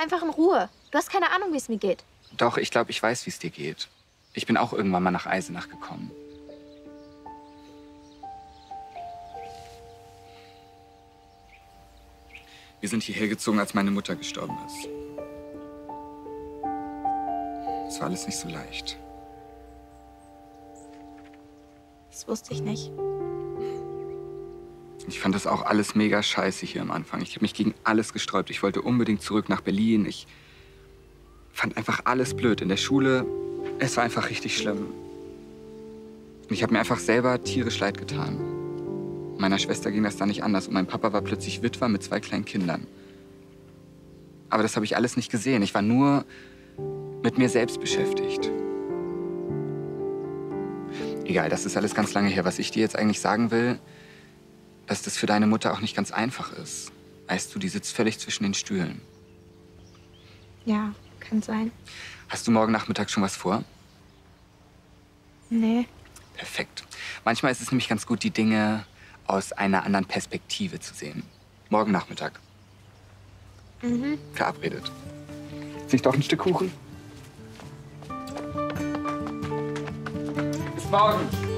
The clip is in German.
einfach in Ruhe. Du hast keine Ahnung, wie es mir geht. Doch, ich glaube, ich weiß, wie es dir geht. Ich bin auch irgendwann mal nach Eisenach gekommen. Wir sind hierher gezogen, als meine Mutter gestorben ist. Es war alles nicht so leicht. Das wusste ich nicht. Ich fand das auch alles mega scheiße hier am Anfang. Ich habe mich gegen alles gesträubt. Ich wollte unbedingt zurück nach Berlin. Ich fand einfach alles blöd. In der Schule, es war einfach richtig schlimm. Und ich habe mir einfach selber tierisch leid getan. Meiner Schwester ging das da nicht anders. Und mein Papa war plötzlich Witwer mit 2 kleinen Kindern. Aber das habe ich alles nicht gesehen. Ich war nur mit mir selbst beschäftigt. Egal, das ist alles ganz lange her. Was ich dir jetzt eigentlich sagen will, dass das für deine Mutter auch nicht ganz einfach ist. Weißt du, die sitzt völlig zwischen den Stühlen. Ja, kann sein. Hast du morgen Nachmittag schon was vor? Nee. Perfekt. Manchmal ist es nämlich ganz gut, die Dinge aus einer anderen Perspektive zu sehen. Morgen Nachmittag. Mhm. Verabredet. Sich doch ein Stück Kuchen? Bis morgen.